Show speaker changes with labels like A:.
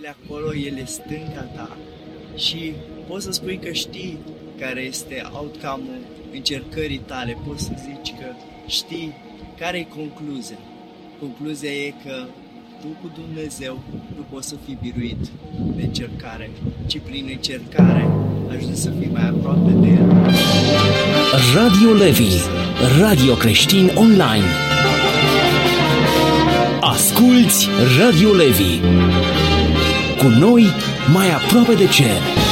A: e acolo, El e stânga ta și poți să spui că știi care este outcome-ul încercării tale, poți să zici că știi care e concluzia. Concluzia e că tu cu Dumnezeu nu poți să fii biruit de încercare, ci prin încercare ajungi să fii mai aproape de El.
B: Radio Levi, radio creștin online. Asculți Radio Levi. Cu noi mai aproape de cer.